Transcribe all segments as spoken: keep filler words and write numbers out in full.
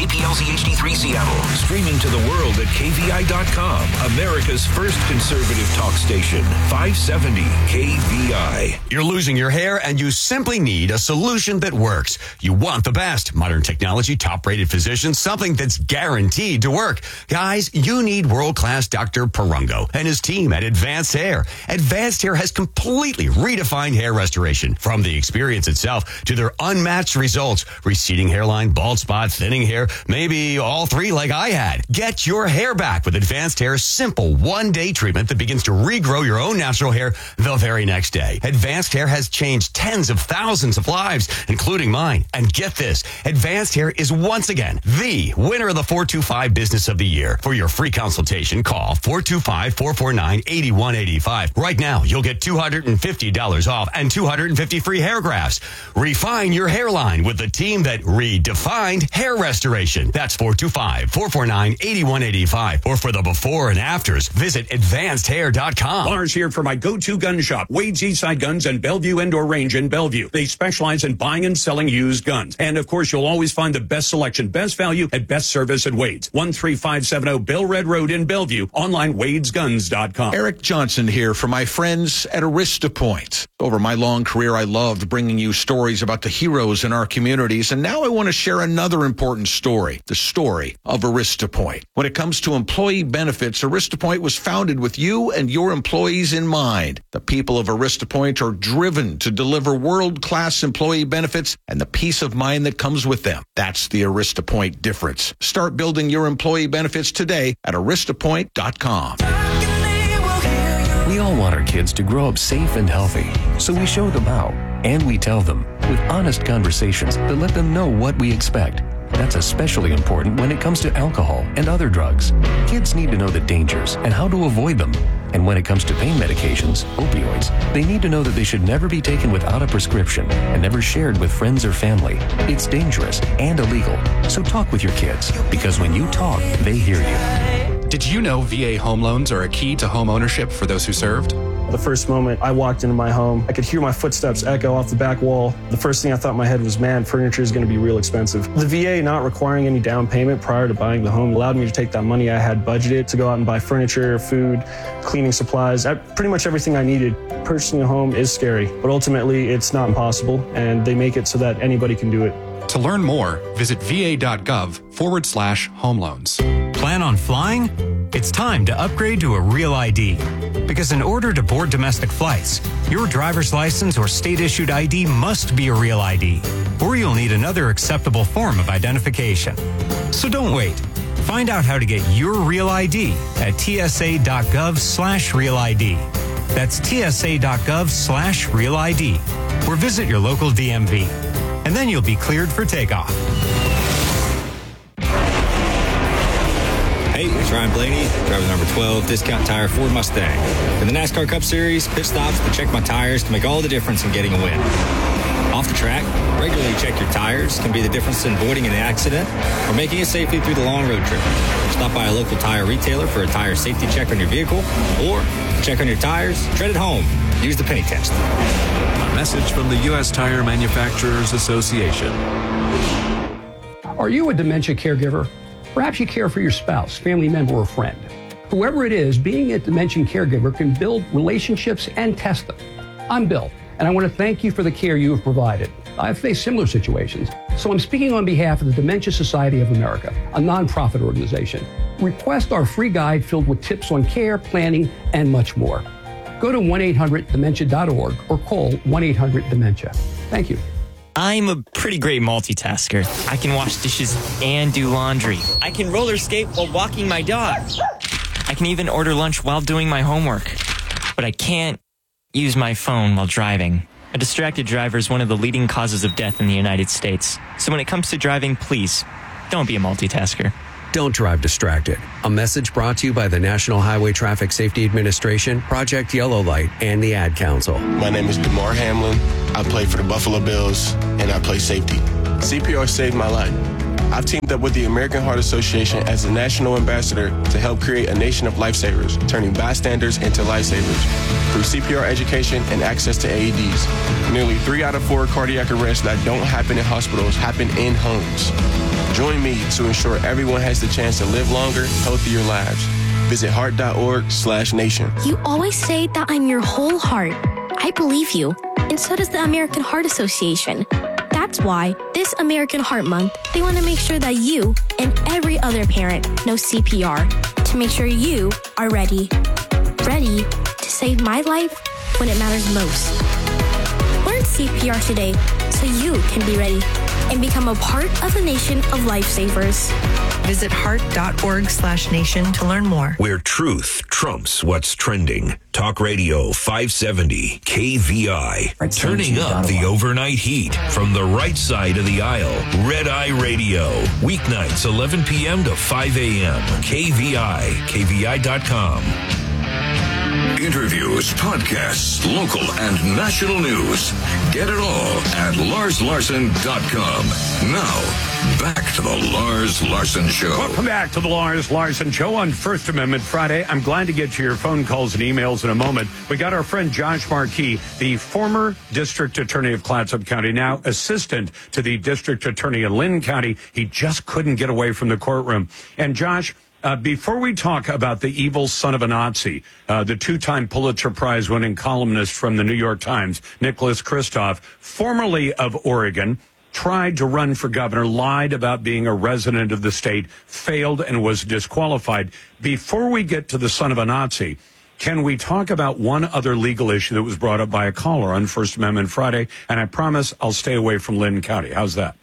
K P L Z H D three Seattle. Streaming to the world at K V I dot com. America's first conservative talk station. five seventy K V I. You're losing your hair and you simply need a solution that works. You want the best. Modern technology, top-rated physicians, something that's guaranteed to work. Guys, you need world-class Doctor Perungo and his team at Advanced Hair. Advanced Hair has completely redefined hair restoration. From the experience itself to their unmatched results. Receding hairline, bald spot, thinning hair, maybe all three like I had. Get your hair back with Advanced Hair's simple one-day treatment that begins to regrow your own natural hair the very next day. Advanced Hair has changed tens of thousands of lives, including mine. And get this, Advanced Hair is once again the winner of the four two five Business of the Year. For your free consultation, call four two five, four four nine, eight one eight five. Right now, you'll get two hundred fifty dollars off and two hundred fifty free hair grafts. Refine your hairline with the team that redefined hair restoration. That's four two five, four four nine, eight one eight five. Or for the before and afters, visit advanced hair dot com. Lars here for my go-to gun shop, Wade's Eastside Guns and Bellevue Indoor Range in Bellevue. They specialize in buying and selling used guns. And of course, you'll always find the best selection, best value, and best service at Wade's. one three five seven zero Bill Red Road in Bellevue. Online, wades guns dot com. Eric Johnson here for my friends at Arista Point. Over my long career, I loved bringing you stories about the heroes in our communities, and now I want to share another important story, the story of Arista Point. When it comes to employee benefits, Arista Point was founded with you and your employees in mind. The people of Arista Point are driven to deliver world-class employee benefits and the peace of mind that comes with them. That's the Arista Point difference. Start building your employee benefits today at arista point dot com. We all want our kids to grow up safe and healthy, so we show them how, and we tell them with honest conversations that let them know what we expect. That's especially important when it comes to alcohol and other drugs. Kids need to know the dangers and how to avoid them. And when it comes to pain medications, opioids, they need to know that they should never be taken without a prescription and never shared with friends or family. It's dangerous and illegal. So talk with your kids, because when you talk, they hear you. Did you know V A home loans are a key to home ownership for those who served? The first moment I walked into my home, I could hear my footsteps echo off the back wall. The first thing I thought in my head was, man, furniture is going to be real expensive. The V A not requiring any down payment prior to buying the home allowed me to take that money I had budgeted to go out and buy furniture, food, cleaning supplies, pretty much everything I needed. Purchasing a home is scary, but ultimately it's not impossible, and they make it so that anybody can do it. To learn more, visit va.gov forward slash home loans. Plan on flying? It's time to upgrade to a Real I D. Because in order to board domestic flights, your driver's license or state-issued I D must be a Real I D, or you'll need another acceptable form of identification. So don't wait. Find out how to get your Real I D at tsa.gov slash Real ID. That's tsa.gov slash Real ID. Or visit your local D M V. And then you'll be cleared for takeoff. Hey, it's Ryan Blaney, driver number twelve, Discount Tire Ford Mustang. In the NASCAR Cup Series, pit stops to check my tires can make all the difference in getting a win. Off the track, regularly check your tires can be the difference in avoiding an accident or making it safely through the long road trip. Stop by a local tire retailer for a tire safety check on your vehicle, or check on your tires, tread at home. Use the penny test. A message from the U S Tire Manufacturers Association. Are you a dementia caregiver? Perhaps you care for your spouse, family member, or friend. Whoever it is, being a dementia caregiver can build relationships and test them. I'm Bill, and I want to thank you for the care you have provided. I've faced similar situations, so I'm speaking on behalf of the Dementia Society of America, a nonprofit organization. Request our free guide filled with tips on care, planning, and much more. Go to one eight hundred dementia dot org or call one eight hundred dementia. Thank you. I'm a pretty great multitasker. I can wash dishes and do laundry. I can roller skate while walking my dog. I can even order lunch while doing my homework. But I can't use my phone while driving. A distracted driver is one of the leading causes of death in the United States. So when it comes to driving, please, don't be a multitasker. Don't drive distracted. A message brought to you by the National Highway Traffic Safety Administration, Project Yellow Light, and the Ad Council. My name is DeMar Hamlin. I play for the Buffalo Bills, and I play safety. C P R saved my life. I've teamed up with the American Heart Association as the national ambassador to help create a nation of lifesavers, turning bystanders into lifesavers. Through C P R education and access to A E Ds, nearly three out of four cardiac arrests that don't happen in hospitals happen in homes. Join me to ensure everyone has the chance to live longer, healthier lives. Visit heart.org slash nation. You always say that I'm your whole heart. I believe you, and so does the American Heart Association. That's why this American Heart Month, they want to make sure that you and every other parent knows C P R to make sure you are ready. Ready to save my life when it matters most. Learn C P R today so you can be ready and become a part of a nation of lifesavers. Visit heart.org slash nation to learn more. Where truth trumps what's trending. Talk Radio five seventy K V I. Turning up the overnight heat from the right side of the aisle. Red Eye Radio. Weeknights eleven p.m. to five a.m. K V I. K V I dot com. Interviews, podcasts, local and national news. Get it all at lars larson dot com. Now, back to the Lars Larson Show. Welcome back to the Lars Larson Show on First Amendment Friday. I'm glad to get to your phone calls and emails in a moment. We got our friend Josh Markey, the former district attorney of Clatsop County, now assistant to the district attorney in Lynn County. He just couldn't get away from the courtroom. And Josh, Uh, before we talk about the evil son of a Nazi, uh, the two-time Pulitzer Prize-winning columnist from the New York Times, Nicholas Kristof, formerly of Oregon, tried to run for governor, lied about being a resident of the state, failed and was disqualified. Before we get to the son of a Nazi, can we talk about one other legal issue that was brought up by a caller on First Amendment Friday? And I promise I'll stay away from Lynn County. How's that?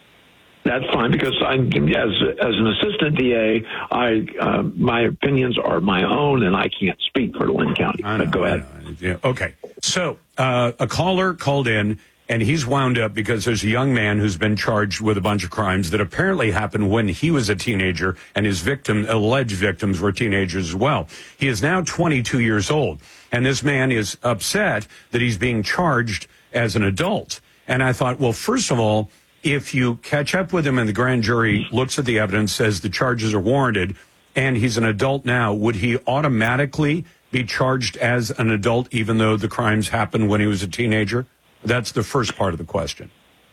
That's fine, because I'm, as as an assistant D A, I uh, my opinions are my own, and I can't speak for Lynn County. I know, but go ahead. Yeah, okay. So uh, a caller called in, and he's wound up because there's a young man who's been charged with a bunch of crimes that apparently happened when he was a teenager, and his victim, alleged victims were teenagers as well. He is now twenty-two years old, and this man is upset that he's being charged as an adult. And I thought, well, first of all, if you catch up with him and the grand jury looks at the evidence, says the charges are warranted, and he's an adult now, would he automatically be charged as an adult even though the crimes happened when he was a teenager? That's the first part of the question.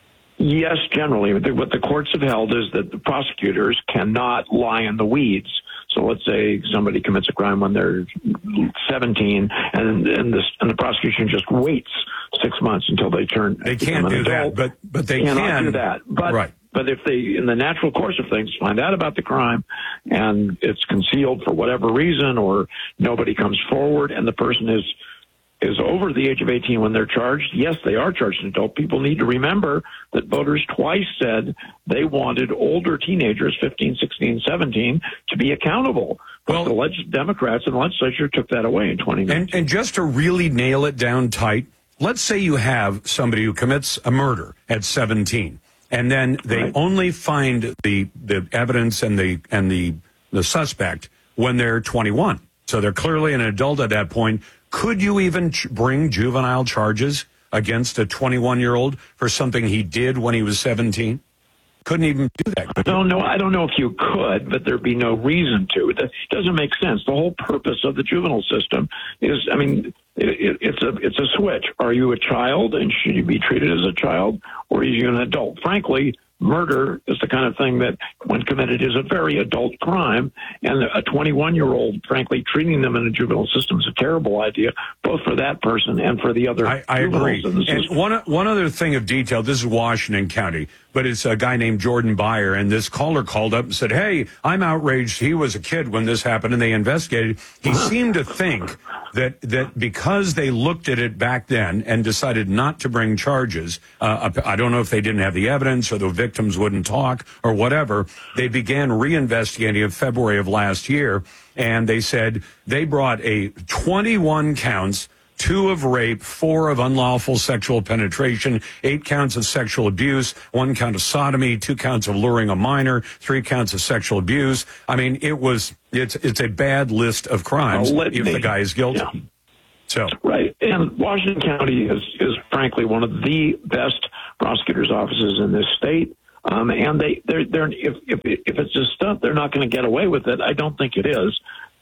Yes, generally. What the courts have held is that the prosecutors cannot lie in the weeds. So let's say somebody commits a crime when they're seventeen, and and the, and the prosecution just waits six months until they turn. They can't do that, but but they cannot can do that. But right. But if they, in the natural course of things, find out about the crime and it's concealed for whatever reason, or nobody comes forward, and the person is is over the age of eighteen when they're charged, yes, they are charged as adult. People need to remember that voters twice said they wanted older teenagers, fifteen, sixteen, seventeen, to be accountable. But well, the leg- Democrats in the legislature took that away in twenty nineteen. And, and just to really nail it down tight, let's say you have somebody who commits a murder at seventeen, and then they right. only find the the evidence and the and the the suspect when they're twenty-one. So they're clearly an adult at that point. Could you even ch- bring juvenile charges against a twenty-one-year-old for something he did when he was seventeen? Couldn't even do that. I don't know. I don't know if you could, but there'd be no reason to. It doesn't make sense. The whole purpose of the juvenile system is, I mean, it, it, it's a it's a switch. Are you a child, and should you be treated as a child, or are you an adult? Frankly, murder is the kind of thing that, when committed, is a very adult crime, and a twenty-one-year-old, frankly, treating them in a juvenile system is a terrible idea, both for that person and for the other. I, I agree. And one one other thing of detail. This is Washington County, but it's a guy named Jordan Byer, and this caller called up and said, "Hey, I'm outraged. He was a kid when this happened," and they investigated. He seemed to think that that because they looked at it back then and decided not to bring charges, uh, I don't know if they didn't have the evidence or the victims wouldn't talk or whatever, they began reinvestigating in February of last year, and they said they brought a twenty-one counts, two of rape, four of unlawful sexual penetration, eight counts of sexual abuse, one count of sodomy, two counts of luring a minor, three counts of sexual abuse. I mean, it was it's it's a bad list of crimes if the guy is guilty. Yeah. So right, and Washington County is is frankly one of the best prosecutors' offices in this state. Um, and they, they're, they're, if, if, if it's a stunt, they're not going to get away with it. I don't think it is.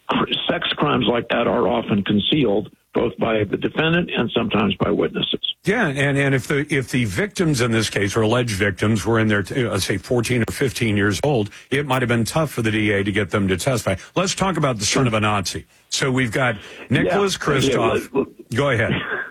sex crimes like that are often concealed, both by the defendant and sometimes by witnesses. Yeah, and, and if the if the victims in this case, or alleged victims, were in their, uh, say, fourteen or fifteen years old, it might have been tough for the D A to get them to testify. Let's talk about the son of a Nazi. So we've got Nicholas yeah. Kristof. Yeah, Go ahead.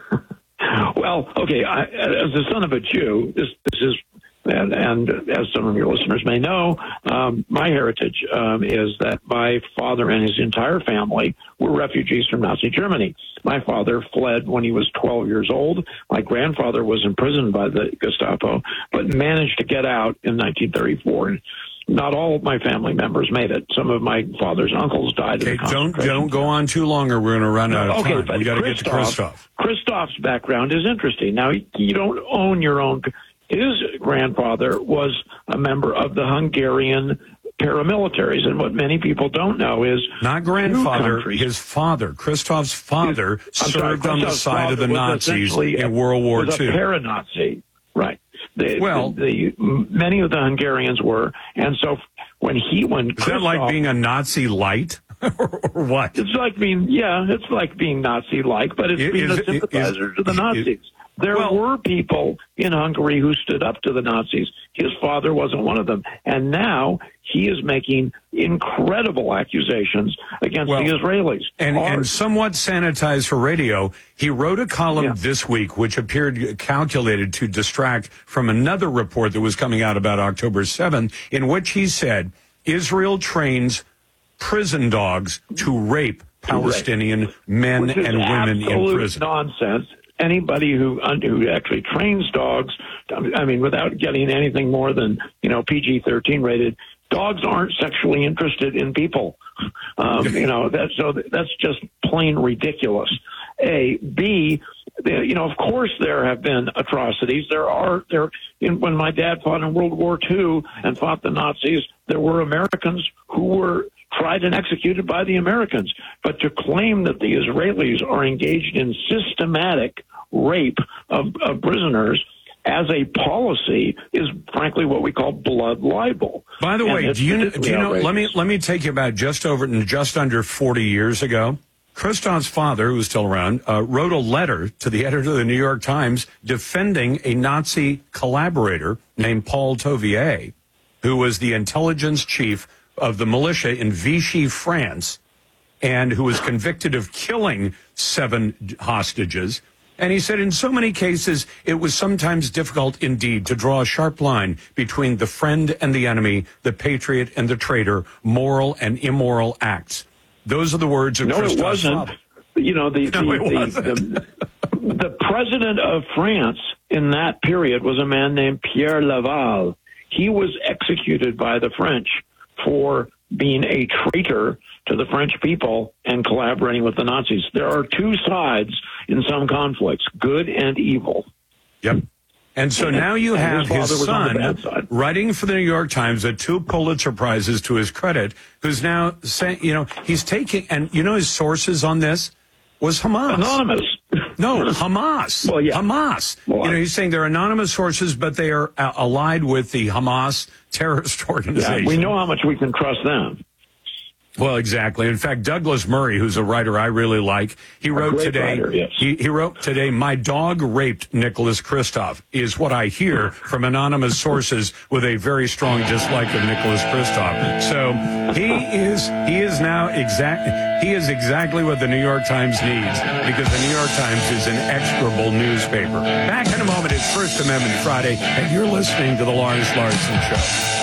Well, okay, I, as the son of a Jew, this, this is, and, and as some of your listeners may know, um, my heritage um, is that my father and his entire family were refugees from Nazi Germany. My father fled when he was twelve years old. My grandfather was imprisoned by the Gestapo, but managed to get out in nineteen thirty-four. Not all of my family members made it. Some of my father's uncles died. Okay, in the don't don't go on too long, or we're going to run out of okay, time. But We got to get to Kristof. Kristof's background is interesting. Now, you don't own your own. His grandfather was a member of the Hungarian paramilitaries, and what many people don't know is not grandfather, his father, Kristof's father, his, served sorry, on the side of the Nazis in World War was Two. A para-Nazi, right? The, well, the, the, many of the Hungarians were, and so when he when is Kristov, that like being a Nazi light, or, or what? It's like being yeah, it's like being Nazi-like, but it's it, being is, a sympathizer is, to the Nazis. Is, There well, were people in Hungary who stood up to the Nazis. His father wasn't one of them. And now he is making incredible accusations against well, the Israelis. And, and somewhat sanitized for radio, he wrote a column yeah. this week which appeared calculated to distract from another report that was coming out about October seventh, in which he said Israel trains prison dogs to rape Palestinian rape. men Which is and women in prison. Nonsense. Anybody who who actually trains dogs, I mean, without getting anything more than, you know, P G thirteen rated, dogs aren't sexually interested in people. Um, you know, that's so that's just plain ridiculous. A, B, you know, of course there have been atrocities. There are there. In, when my dad fought in World War Two and fought the Nazis, there were Americans who were tried and executed by the Americans. But to claim that the Israelis are engaged in systematic rape of, of prisoners as a policy is, frankly, what we call blood libel. By the and way, do you do you know? Outrageous. Let me let me take you back just over just under forty years ago. Kristof's father, who's still around, uh, wrote a letter to the editor of the New York Times defending a Nazi collaborator named Paul Touvier, who was the intelligence chief of the militia in Vichy, France, and who was convicted of killing seven hostages. And he said in so many cases, it was sometimes difficult indeed to draw a sharp line between the friend and the enemy, the patriot and the traitor, moral and immoral acts. Those are the words of no, Kristof's it wasn't. father. You know, the, no, the, it wasn't. the, the, the president of France in that period was a man named Pierre Laval. He was executed by the French for being a traitor to the French people and collaborating with the Nazis. There are two sides in some conflicts, good and evil. Yep. And so and, now you have his, his son writing for the New York Times at two Pulitzer Prizes to his credit, who's now saying, you know, he's taking, and you know his sources on this was Hamas. Anonymous. No, Hamas. Well, yeah. Hamas. Well, you know, he's saying they're anonymous sources, but they are uh, allied with the Hamas terrorist organization. Yeah, we know how much we can trust them. Well, exactly. In fact, Douglas Murray, who's a writer I really like, he wrote today, writer, yes. he, he wrote today, my dog raped Nicholas Kristof, is what I hear from anonymous sources with a very strong dislike of Nicholas Kristof. So he is, he is now exact, he is exactly what the New York Times needs, because the New York Times is an execrable newspaper. Back in a moment, it's First Amendment Friday, and you're listening to the Lars Larson Show.